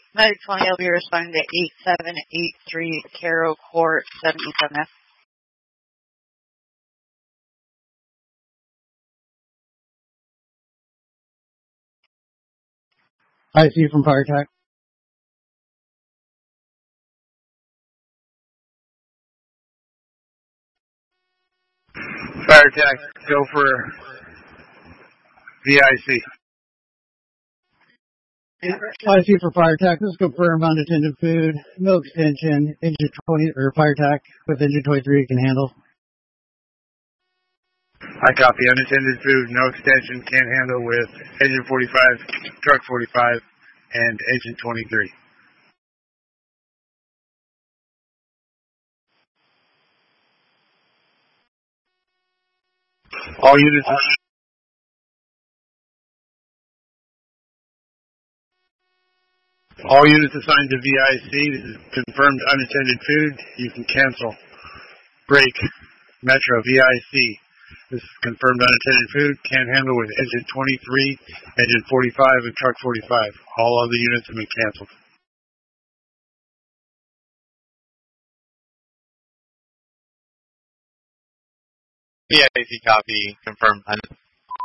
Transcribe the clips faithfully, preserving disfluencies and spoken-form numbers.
Medic twenty, I'll be responding to eight seven eight three Caro Court, seventy-seven F. I C from Fire Tech. Fire Tech, go for V I C. I C for Fire Tech. Let's confirm unattended food, no extension, engine twenty, or Fire Tech with engine twenty-three you can handle. I copy. Unattended food, no extension, can't handle with engine forty-five, truck forty-five, and engine twenty-three. All units All units assigned to V I C, this is confirmed unattended food, you can cancel. Break, Metro, V I C, this is confirmed unattended food, can't handle with engine twenty-three, engine forty-five, and truck forty-five. All other units have been canceled. V I C copy, confirmed unattended.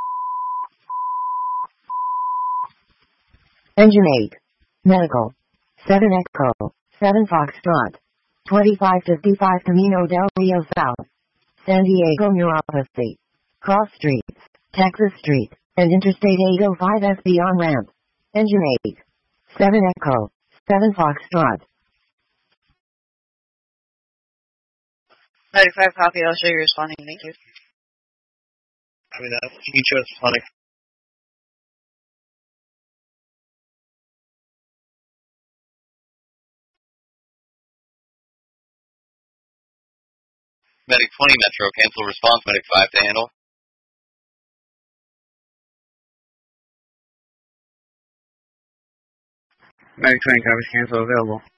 Engine eight. Medical. seven Echo. seven Foxtrot. twenty-five fifty-five Camino del Rio South. San Diego Neuropathy. Cross Streets. Texas Street. And Interstate eight oh five S beyond ramp. Engine eight. seven Echo. seven Foxtrot. Medic five, copy, I'll show you responding, thank you. I mean, that's, you can show us responding. Medic twenty Metro, cancel response, Medic five to handle. Medic twenty, copies, cancel available.